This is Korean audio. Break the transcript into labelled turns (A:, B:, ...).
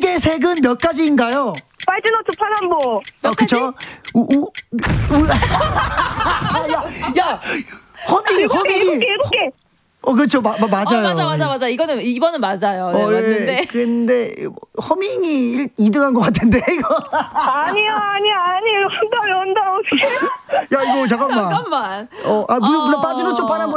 A: 우국의 색은 몇 가지인가요?
B: 빨주노초 파남보.
A: 그쵸? 야, 허밍이.
B: 7개.
A: 그렇죠. 맞아요.
C: 맞아. 이번은 맞아요. 네, 맞는데.
A: 근데 허밍이 2등한 것 같은데 이거.
B: 아니요. 연다 어떡해요?
A: 야, 이거 잠깐만.
C: 잠깐만.
A: 물론 빠지노초 파남보